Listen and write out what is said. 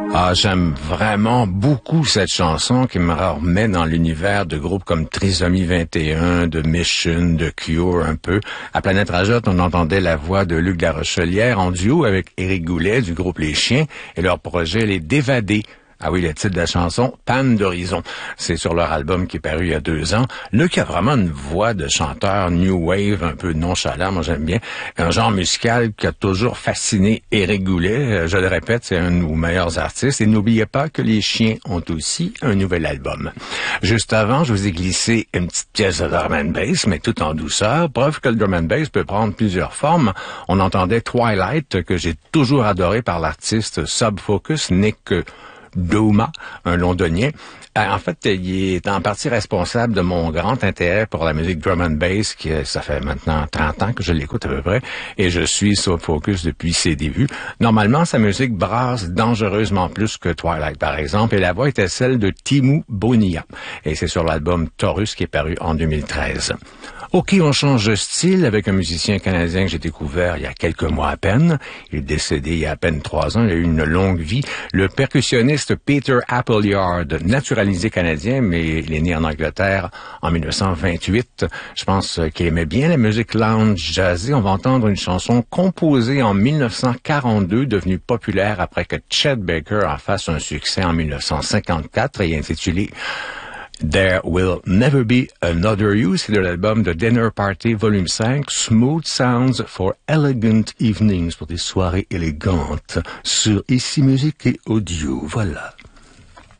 Ah, j'aime vraiment beaucoup cette chanson qui me remet dans l'univers de groupes comme Trisomie 21, de Mission, de Cure un peu. À Planète Rajotte, on entendait la voix de Luc Larochelière en duo avec Éric Goulet du groupe Les Chiens et leur projet Les Dévadés. Ah oui, le titre de la chanson, Panne d'horizon. C'est sur leur album qui est paru il y a 2 ans. Luc a vraiment une voix de chanteur new wave, un peu nonchalant, moi j'aime bien. Un genre musical qui a toujours fasciné Éric Goulet. Je le répète, c'est un de nos meilleurs artistes. Et n'oubliez pas que les Chiens ont aussi un nouvel album. Juste avant, je vous ai glissé une petite pièce de drum and bass, mais tout en douceur. Preuve que le drum and bass peut prendre plusieurs formes. On entendait Twilight, que j'ai toujours adoré par l'artiste Sub Focus, Nick Douma, un londonien. En fait, il est en partie responsable de mon grand intérêt pour la musique drum and bass, ça fait maintenant 30 ans que je l'écoute à peu près, et je suis Sub Focus depuis ses débuts. Normalement, sa musique brasse dangereusement plus que Twilight, par exemple, et la voix était celle de Timu Bonia, et c'est sur l'album Taurus qui est paru en 2013. OK, on change de style avec un musicien canadien que j'ai découvert il y a quelques mois à peine. Il est décédé il y a à peine 3 ans. Il a eu une longue vie. Le percussionniste Peter Appleyard, naturalisé canadien, mais il est né en Angleterre en 1928. Je pense qu'il aimait bien la musique lounge jazzée. On va entendre une chanson composée en 1942, devenue populaire après que Chet Baker en fasse un succès en 1954 et intitulée There Will Never Be Another You, c'est de l'album de Dinner Party Volume 5, Smooth Sounds for Elegant Evenings, pour des soirées élégantes, sur Ici Musique et Audio, voilà.